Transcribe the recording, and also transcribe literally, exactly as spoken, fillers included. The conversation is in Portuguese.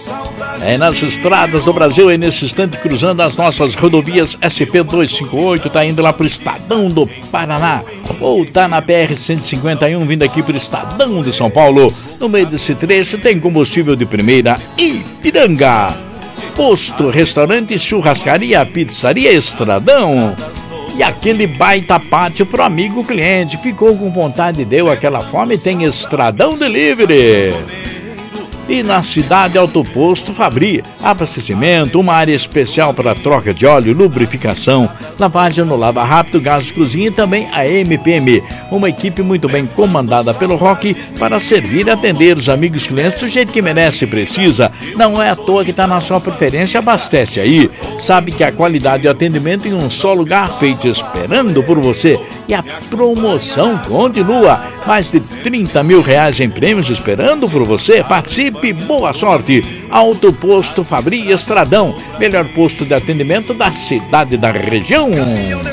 É nas estradas do Brasil, é nesse instante cruzando as nossas rodovias S P duzentos e cinquenta e oito, tá indo lá pro Estadão do Paraná, ou tá na P R cento e cinquenta e um vindo aqui pro Estadão de São Paulo. No meio desse trecho tem combustível de primeira Ipiranga, posto, restaurante, churrascaria, pizzaria Estradão. E aquele baita pátio pro amigo cliente, ficou com vontade, deu aquela fome, tem Estradão Delivery. E na cidade, Autoposto Fabri, abastecimento, uma área especial para troca de óleo, lubrificação, lavagem no Lava Rápido, gás de cozinha e também a M P M. Uma equipe muito bem comandada pelo Rock para servir e atender os amigos clientes do jeito que merece e precisa. Não é à toa que está na sua preferência, abastece aí. Sabe que a qualidade e o atendimento em um só lugar feito esperando por você. E a promoção continua. Mais de trinta mil reais em prêmios esperando por você. Participe, boa sorte. Autoposto Fabri Estradão, melhor posto de atendimento da cidade e da região.